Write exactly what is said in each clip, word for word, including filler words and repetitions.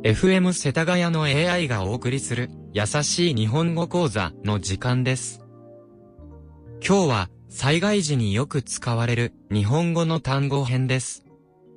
エフエム 世田谷の エーアイ がお送りする優しい日本語講座の時間です。今日は災害時によく使われる日本語の単語編です。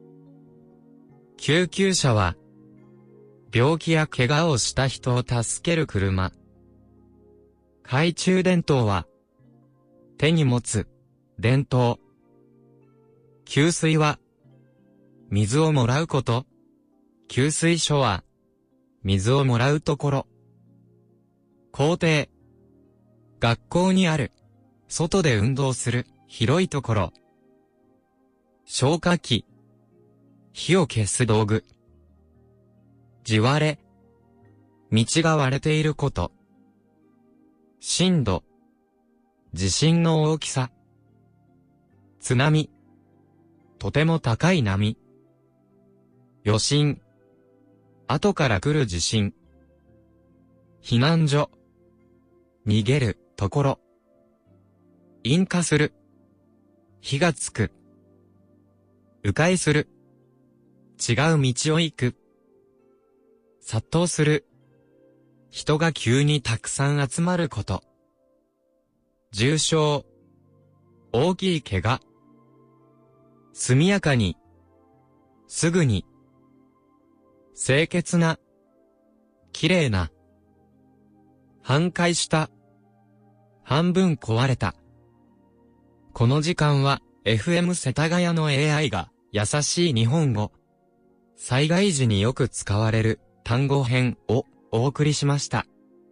救急車は病気や怪我をした人を助ける車。懐中電灯は手に持つ電灯。給水は水をもらうこと。給水所は水をもらうところ。校庭。学校にある外で運動する広いところ。消火器。火を消す道具。地割れ。道が割れていること。震度。地震の大きさ。津波。とても高い波。余震。後から来る地震。避難所。逃げるところ。引火する。火がつく。迂回する。違う道を行く。殺到する。人が急にたくさん集まること。重傷。大きい怪我。速やかに。すぐに。清潔な。綺麗な。半壊した。半分壊れた。この時間は エフエム 世田谷の エーアイ が優しい日本語。災害時によく使われる単語編をお送りしました。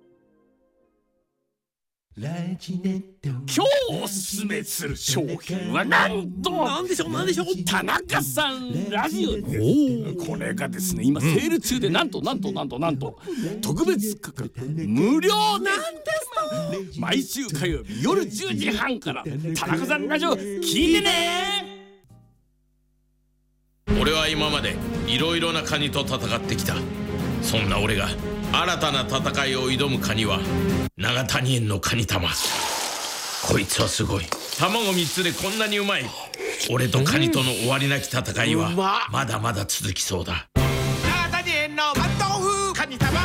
今日おすすめする商品はなんとなんでしょうなんでしょう田中さんラジオです。これがですね今セール中でなんとなんとなんとなんと特別価格無料なんですと。毎週火曜日夜じゅうじはんから田中さんラジオ聞いてね。 俺は今までいろいろなカニと戦ってきた。そんな俺が新たな戦いを挑むカニは長谷園のカニ玉。こいつはすごい。卵みっつでこんなにうまい。俺とカニとの終わりなき戦いはまだまだ続きそうだ。 長谷園の関東風カニ玉。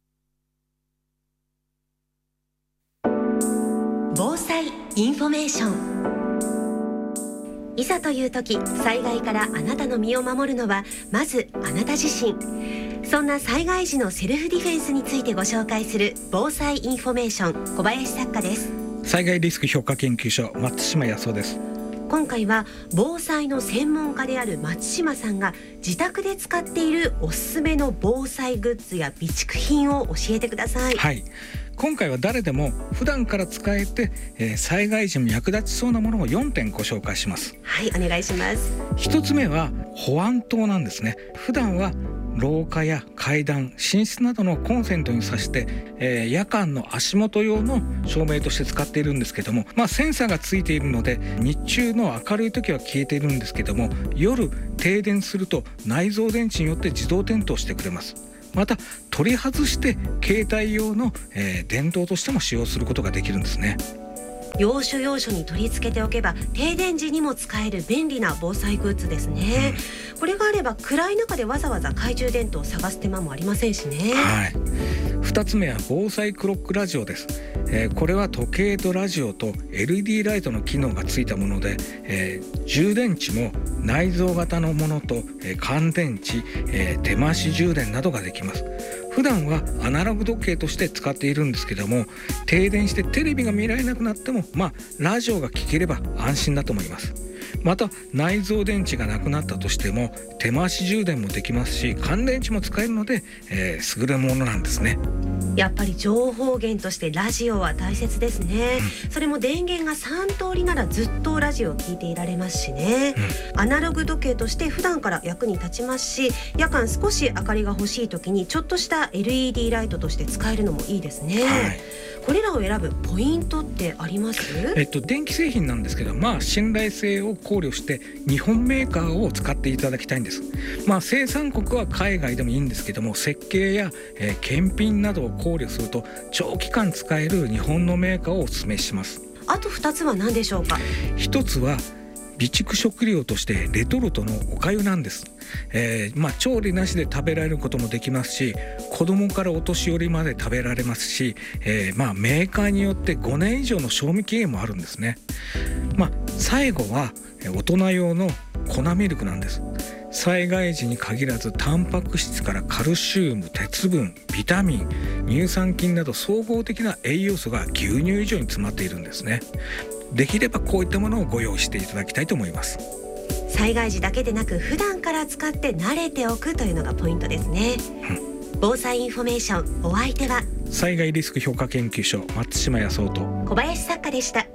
防災インフォメーション。いざという時、災害からあなたの身を守るのはまずあなた自身。そんな災害時のセルフディフェンスについてご紹介する防災インフォメーション、小林作家です。 災害リスク評価研究所松島康夫です。 今回は防災の専門家である松島さんが自宅で使っているおすすめの防災グッズや備蓄品を教えてください。 はい、今回は誰でも普段から使えて、えー、災害時も役立ちそうなものをよんてんご紹介します。 はい、お願いします。 ひとつめは保安灯なんですね。普段は廊下や階段、寝室などのコンセントに挿して、えー、夜間の足元用の照明として使っているんですけども、まあ、センサーがついているので日中の明るい時は消えているんですけども、夜停電すると内蔵電池によって自動点灯してくれます。また取り外して携帯用の、えー、電灯としても使用することができるんですね。 要所要所に取り付けておけば停電時にも使える便利な防災グッズですね、うん、これがあれば暗い中でわざわざ懐中電灯を探す手間もありませんしね。 はい、ふたつめは防災クロックラジオです。えー、これは時計とラジオと エルイーディー ライトの機能がついたもので、えー、充電池も内蔵型のものと、えー、乾電池、えー、手回し充電などができます。普段はアナログ時計として使っているんですけども、停電してテレビが見られなくなっても、まあラジオが聞ければ安心だと思います。また内蔵電池がなくなったとしても手回し充電もできますし、乾電池も使えるので、えー、優れものなんですね。 やっぱり情報源としてラジオは大切ですね、うん、それも電源がさん通りならずっとラジオを聞いていられますしね、うん、アナログ時計として普段から役に立ちますし、夜間少し明かりが欲しい時にちょっとした エルイーディー ライトとして使えるのもいいですね、はい、これらを選ぶポイントってあります？ えっと、電気製品なんですけど、まあ信頼性を考慮して日本メーカーを使っていただきたいんです。まあ生産国は海外でもいいんですけども、設計や、えー、検品などを考慮すると長期間使える日本のメーカーをお勧めします。 あとふたつは何でしょうか？ ひとつは備蓄食料としてレトルトのお粥なんです。えーまあ、調理なしで食べられることもできますし、子供からお年寄りまで食べられますし、えーまあ、メーカーによってごねん以上の賞味期限もあるんですね。まあ、最後は大人用の粉ミルクなんです。災害時に限らずタンパク質からカルシウム、鉄分、ビタミン、乳酸菌など総合的な栄養素が牛乳以上に詰まっているんですね。できればこういったものをご用意していただきたいと思います。 災害時だけでなく普段から使って慣れておくというのがポイントですね、うん、防災インフォメーション、お相手は災害リスク評価研究所松島康夫と小林作家でした。